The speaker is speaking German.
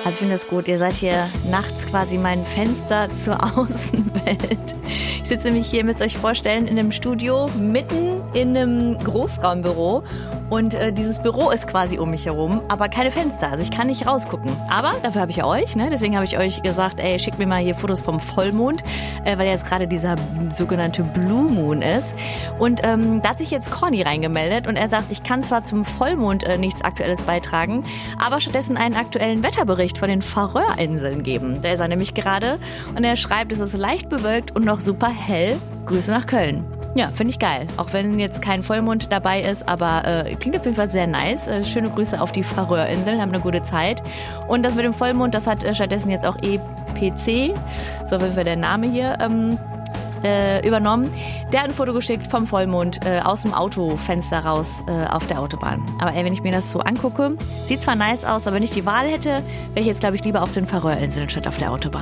Also ich finde das gut. Ihr seid hier nachts quasi mein Fenster zur Außenwelt. Ich sitze nämlich hier, müsst ihr euch vorstellen, in einem Studio, mitten in einem Großraumbüro. Und dieses Büro ist quasi um mich herum, aber keine Fenster. Also ich kann nicht rausgucken. Aber dafür habe ich ja euch, ne? Deswegen habe ich euch gesagt, ey, schickt mir mal hier Fotos vom Vollmond, weil jetzt gerade dieser sogenannte Blue Moon ist. Und da hat sich jetzt Corny reingemeldet und er sagt, ich kann zwar zum Vollmond nichts Aktuelles beitragen, aber stattdessen einen aktuellen Wetterbericht von den Färöerinseln geben. Da ist er nämlich gerade und er schreibt, es ist leicht bewölkt und noch super hell. Grüße nach Köln. Ja, finde ich geil. Auch wenn jetzt kein Vollmond dabei ist, aber klingt auf jeden Fall sehr nice. Schöne Grüße auf die Färöerinseln, haben eine gute Zeit. Und das mit dem Vollmond, das hat stattdessen jetzt auch EPC, so auf jeden Fall der Name hier, übernommen. Der hat ein Foto geschickt vom Vollmond aus dem Autofenster raus auf der Autobahn. Aber ey, wenn ich mir das so angucke, sieht zwar nice aus, aber wenn ich die Wahl hätte, wäre ich jetzt, glaube ich, lieber auf den Färöerinseln statt auf der Autobahn.